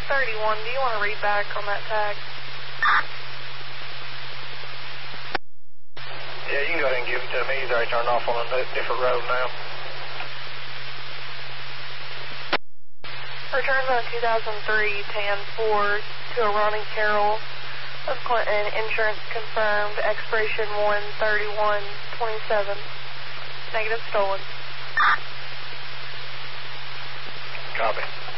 31, do you want to read back on that tag? Yeah, you can go ahead and give it to me. He's already turned off on a different road now. Returns on 2003 Tan Ford to a Ronnie Carroll of Clinton. Insurance confirmed. Expiration 1/31/27. Negative stolen. Copy.